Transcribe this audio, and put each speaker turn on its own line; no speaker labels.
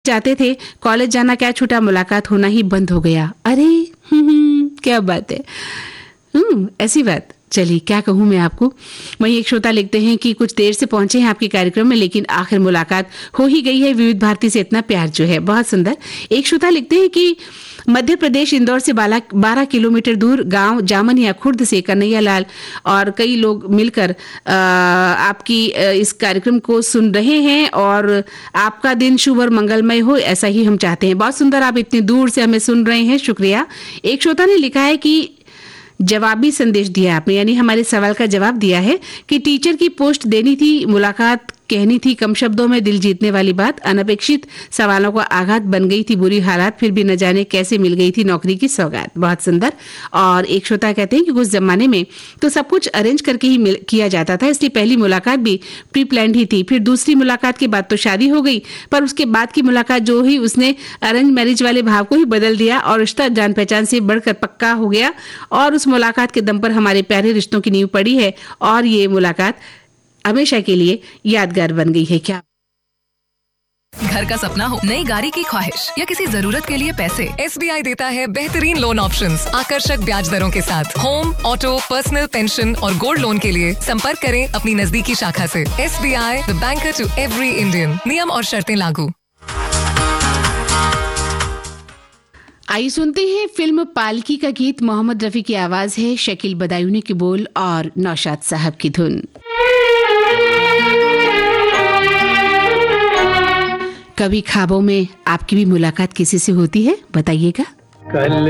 जाते थे, कॉलेज जाना क्या छूटा, मुलाकात होना ही बंद हो गया। अरे क्या बात है। ऐसी बात। चलिए क्या कहूँ मैं आपको। वहीं एक श्रोता लिखते हैं कि कुछ देर से पहुंचे हैं आपके कार्यक्रम में, लेकिन आखिर मुलाकात हो ही गई है। विविध भारती से इतना प्यार जो है, बहुत सुंदर। एक श्रोता लिखते हैं कि मध्य प्रदेश इंदौर से 12 किलोमीटर दूर गांव जामन या खुर्द से कन्हैया लाल और कई लोग मिलकर आपकी इस कार्यक्रम को सुन रहे हैं और आपका दिन शुभ और मंगलमय हो, ऐसा ही हम चाहते हैं। बहुत सुंदर, आप इतनी दूर से हमें सुन रहे हैं, शुक्रिया। एक श्रोता ने लिखा है कि जवाबी संदेश दिया आपने, यानी हमारे सवाल का जवाब दिया है कि टीचर की पोस्ट देनी थी, मुलाकात कहनी थी, कम शब्दों में दिल जीतने वाली बात, अनपेक्षित सवालों का आघात बन गई थी बुरी हालात, फिर भी न जाने कैसे मिल गई थी नौकरी की सौगात। बहुत सुंदर। और एक श्रोता कहते हैं कि कुछ जमाने में तो सब कुछ अरेंज करके ही किया जाता था, इसलिए पहली मुलाकात भी प्री प्लान्ड ही थी। फिर दूसरी मुलाकात के बाद तो शादी हो गई, पर उसके बाद की मुलाकात जो हुई उसने अरेंज मैरिज वाले भाव को ही बदल दिया और रिश्ता जान पहचान से बढ़कर पक्का हो गया और उस मुलाकात के दम पर हमारे प्यारे रिश्तों की नींव पड़ी है और ये मुलाकात हमेशा के लिए यादगार बन गई है। क्या
घर का सपना हो, नई गाड़ी की ख्वाहिश या किसी जरूरत के लिए पैसे, SBI देता है बेहतरीन लोन ऑप्शंस, आकर्षक ब्याज दरों के साथ। होम, ऑटो, पर्सनल, पेंशन और गोल्ड लोन के लिए संपर्क करें अपनी नजदीकी शाखा से। SBI, the banker to every Indian. नियम और शर्तें लागू।
आइए सुनते हैं फिल्म पालकी का गीत। मोहम्मद रफी की आवाज है, शकील बदायूनी की बोल और नौशाद साहब की धुन। कभी ख्वाबों में आपकी भी मुलाकात किसी से होती है? बताइएगा।
कल